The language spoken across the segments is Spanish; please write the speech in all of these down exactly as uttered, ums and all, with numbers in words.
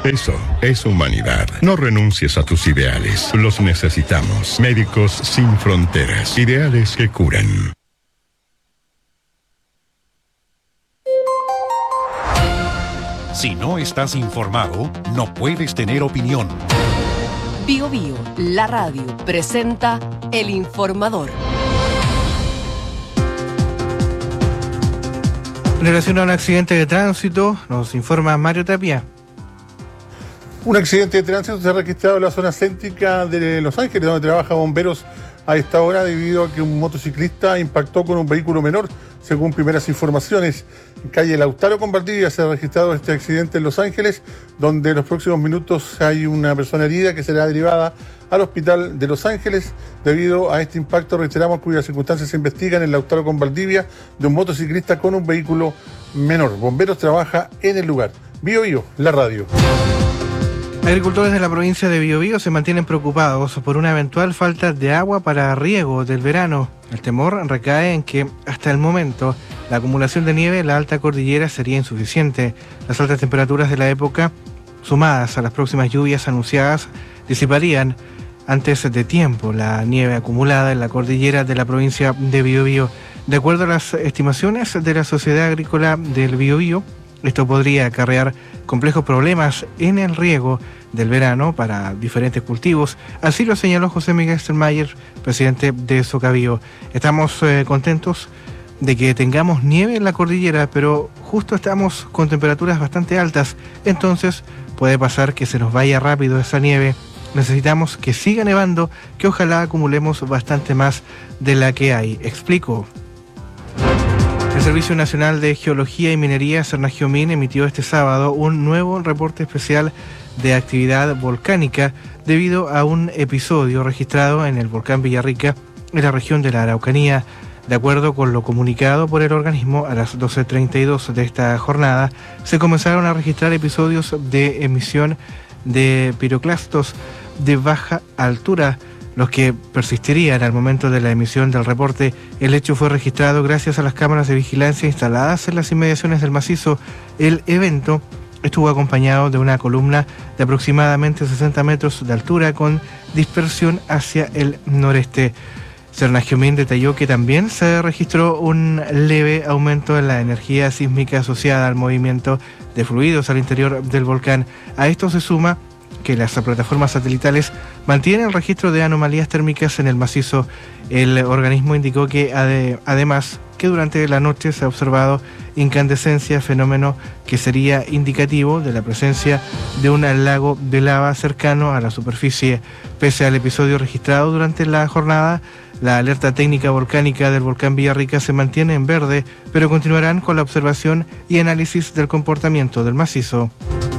Eso es humanidad. No renuncies a tus ideales. Los necesitamos. Médicos Sin Fronteras. Ideales que curan. Si no estás informado, no puedes tener opinión. Bio Bio, la radio, presenta El Informador. En relación a un accidente de tránsito, nos informa Mario Tapia. Un accidente de tránsito se ha registrado en la zona céntrica de Los Ángeles, donde trabaja bomberos a esta hora debido a que un motociclista impactó con un vehículo menor, según primeras informaciones. En calle Lautaro con Valdivia se ha registrado este accidente en Los Ángeles, donde en los próximos minutos hay una persona herida que será derivada al hospital de Los Ángeles. Debido a este impacto, reiteramos, cuyas circunstancias se investigan en Lautaro con Valdivia, de un motociclista con un vehículo menor. Bomberos trabaja en el lugar. Bio Bio, la radio. Agricultores de la provincia de Biobío se mantienen preocupados por una eventual falta de agua para riego del verano. El temor recae en que, hasta el momento, la acumulación de nieve en la alta cordillera sería insuficiente. Las altas temperaturas de la época, sumadas a las próximas lluvias anunciadas, disiparían antes de tiempo la nieve acumulada en la cordillera de la provincia de Biobío. De acuerdo a las estimaciones de la Sociedad Agrícola del Biobío, esto podría acarrear complejos problemas en el riego del verano para diferentes cultivos. Así lo señaló José Miguel Stelmayer, presidente de Socabío. Estamos eh, contentos de que tengamos nieve en la cordillera, pero justo estamos con temperaturas bastante altas, entonces puede pasar que se nos vaya rápido esa nieve. Necesitamos que siga nevando, que ojalá acumulemos bastante más de la que hay, explicó. El Servicio Nacional de Geología y Minería, Cernagiomín, emitió este sábado un nuevo reporte especial de actividad volcánica debido a un episodio registrado en el volcán Villarrica, en la región de la Araucanía. De acuerdo con lo comunicado por el organismo, a las doce treinta y dos de esta jornada se comenzaron a registrar episodios de emisión de piroclastos de baja altura, los que persistirían al momento de la emisión del reporte. El hecho fue registrado gracias a las cámaras de vigilancia instaladas en las inmediaciones del macizo. El evento estuvo acompañado de una columna de aproximadamente sesenta metros de altura con dispersión hacia el noreste. Cernagiomín detalló que también se registró un leve aumento en la energía sísmica asociada al movimiento de fluidos al interior del volcán. A esto se suma que las plataformas satelitales mantienen el registro de anomalías térmicas en el macizo. El organismo indicó que ade- además que durante la noche se ha observado incandescencia, fenómeno que sería indicativo de la presencia de un lago de lava cercano a la superficie. Pese al episodio registrado durante la jornada, la alerta técnica volcánica del volcán Villarrica se mantiene en verde, pero continuarán con la observación y análisis del comportamiento del macizo.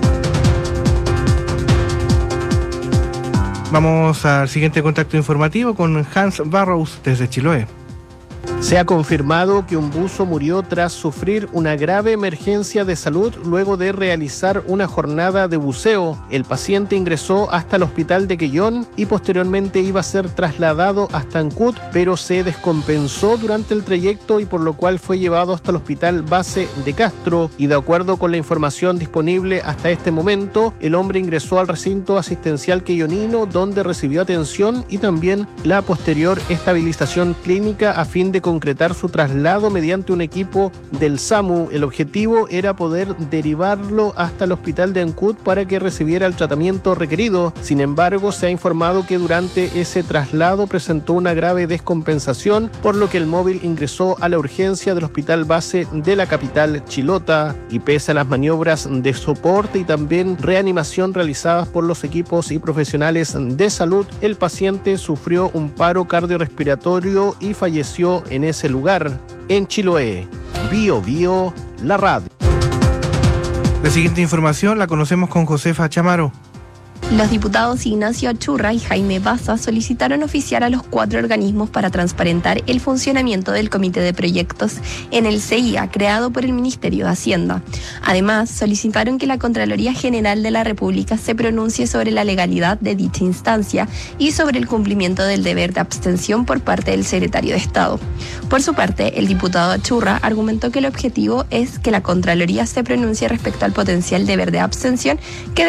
Vamos al siguiente contacto informativo con Hans Barrows desde Chiloé. Se ha confirmado que un buzo murió tras sufrir una grave emergencia de salud luego de realizar una jornada de buceo. El paciente ingresó hasta el hospital de Quellón y posteriormente iba a ser trasladado hasta Ancud, pero se descompensó durante el trayecto y por lo cual fue llevado hasta el hospital base de Castro. Y de acuerdo con la información disponible hasta este momento, el hombre ingresó al recinto asistencial quellonino, donde recibió atención y también la posterior estabilización clínica a fin de concretar su traslado mediante un equipo del SAMU. El objetivo era poder derivarlo hasta el hospital de Ancud para que recibiera el tratamiento requerido. Sin embargo, se ha informado que durante ese traslado presentó una grave descompensación, por lo que el móvil ingresó a la urgencia del hospital base de la capital chilota. Y pese a las maniobras de soporte y también reanimación realizadas por los equipos y profesionales de salud, el paciente sufrió un paro cardiorrespiratorio y falleció en ese lugar. En Chiloé, Bio Bio, la radio. La siguiente información la conocemos con Josefa Chamaro. Los diputados Ignacio Achurra y Jaime Baza solicitaron oficiar a los cuatro organismos para transparentar el funcionamiento del Comité de Proyectos en el C I A, creado por el Ministerio de Hacienda. Además, solicitaron que la Contraloría General de la República se pronuncie sobre la legalidad de dicha instancia y sobre el cumplimiento del deber de abstención por parte del Secretario de Estado. Por su parte, el diputado Achurra argumentó que el objetivo es que la Contraloría se pronuncie respecto al potencial deber de abstención que